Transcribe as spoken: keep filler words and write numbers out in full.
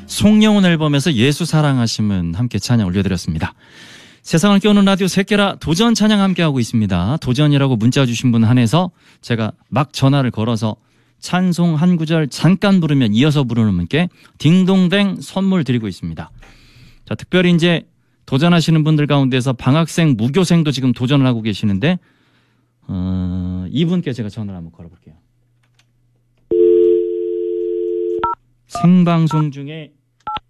송영훈 앨범에서 예수 사랑하심은 함께 찬양 올려드렸습니다. 세상을 깨우는 라디오 새끼라 도전 찬양 함께하고 있습니다. 도전이라고 문자 주신 분 한해서 제가 막 전화를 걸어서 찬송 한 구절 잠깐 부르면 이어서 부르는 분께 딩동댕 선물 드리고 있습니다. 자, 특별히 이제 도전하시는 분들 가운데서 방학생, 무교생도 지금 도전을 하고 계시는데 어, 이분께 제가 전화를 한번 걸어볼게요. 생방송 중에